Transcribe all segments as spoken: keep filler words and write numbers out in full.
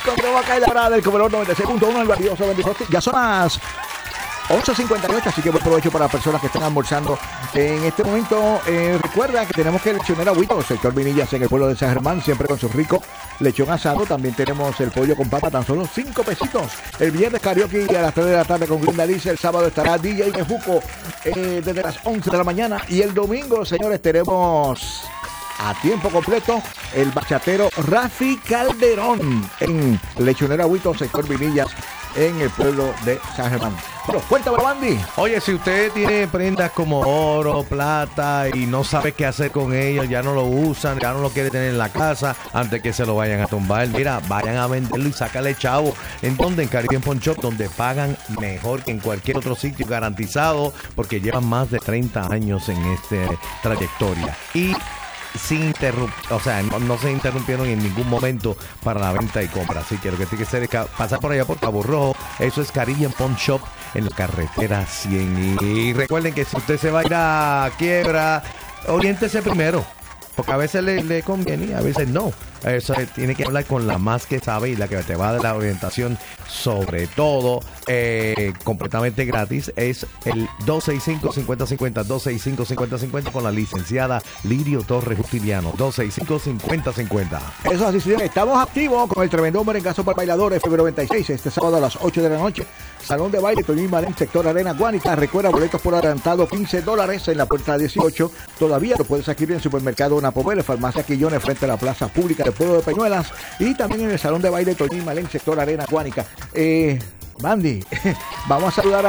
Cuando va a caer la hora del comedor noventa y seis punto uno, el valioso veinticuatro. Ya son las once cincuenta y ocho, así que buen provecho para las personas que están almorzando en este momento. Eh, recuerda que tenemos que leccionar a Huito, sector Vinillas, en el pueblo de San Germán, siempre con su rico lechón asado. También tenemos el pollo con papa, tan solo cinco pesitos. El viernes karaoke a las tres de la tarde con Glenda Dice. El sábado estará D J Nefuco eh, desde las once de la mañana. Y el domingo, señores, tenemos a tiempo completo el bachatero Rafi Calderón en Lechonera Huito, sector Vinillas, en el pueblo de San Germán. Bueno, cuéntame, Bandy. Oye, si usted tiene prendas como oro, plata y no sabe qué hacer con ellas, ya no lo usan, ya no lo quiere tener en la casa antes que se lo vayan a tumbar, mira, vayan a venderlo y sácale chavo. ¿En dónde? En Caribbean Pawn Shop, donde pagan mejor que en cualquier otro sitio, garantizado, porque llevan más de treinta años en esta trayectoria. Y sin interrumpir, o sea, no, no se interrumpieron en ningún momento para la venta y compra. Así que lo que tiene que hacer es pasar por allá por Cabo Rojo. Eso es Caribbean Pawn Shop en la carretera cien. Y recuerden que si usted se va a ir a quiebra, oriéntese primero, porque a veces le, le conviene y a veces no. Eso tiene que hablar con la más que sabe y la que te va a dar la orientación, sobre todo eh, completamente gratis. Es el dos seis cinco, cinco cero cinco cero, dos seis cinco, cinco cero cinco cero con la licenciada Lirio Torres Justiniano, dos seis cinco, cinco cero cinco cero. Eso así, señores. Estamos activos con el tremendo merengazo para bailadores, febrero noventa y seis, este sábado a las ocho de la noche. Salón de baile, Toñín Malén, sector Arena Guánica. Recuerda, boletos por adelantado, quince dólares en la puerta dieciocho. Todavía lo puedes adquirir en el supermercado Napovel, farmacia Quillones, frente a la plaza pública del pueblo de Peñuelas, y también en el salón de baile Toñín Malén, sector Arena Guánica. Eh, Bandy, vamos a saludar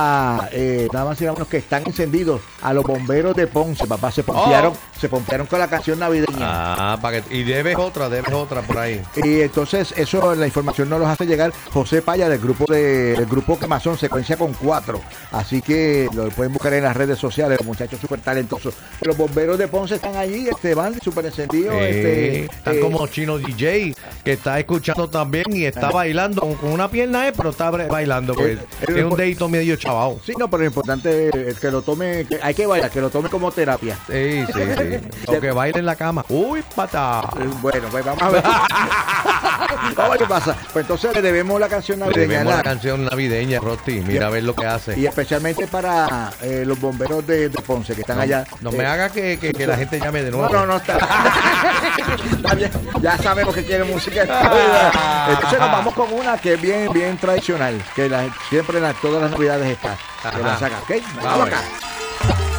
a eh, nada más y nada menos que están encendidos a los bomberos de Ponce. Papá, se pompearon, oh. se pompearon con la canción navideña. Ah, para que, y debes otra, debes otra por ahí. Y entonces eso, la información nos los hace llegar José Paya del grupo de del grupo Quemazón, secuencia con cuatro. Así que lo pueden buscar en las redes sociales, los muchachos súper talentosos. Los bomberos de Ponce están allí, este Bandy, súper encendidos. Eh, este, están eh, como Chino D J, que está escuchando también y está bailando con, con una pierna, eh, pero está bailando, pues es un dedito medio chavao. Sí, no, pero lo importante es que lo tome, que hay que bailar, que lo tome como terapia. Sí, sí, sí. O que baile en la cama. Uy, pata. Bueno, pues vamos a ver. Vamos a ver qué pasa. Pues entonces le debemos la canción navideña. Le debemos la, la canción navideña, Rosti. Mira a ver lo que hace. Y especialmente para eh, los bomberos de, de Ponce que están no, allá. No eh, me haga que, que, que la gente llame de nuevo. No, no, no está. Está bien. Ya sabemos que quiere música. Entonces nos vamos con una que es bien, bien tradicional, que la, siempre en la, todas las navidades está. Que la saca, ¿ok? Vamos acá.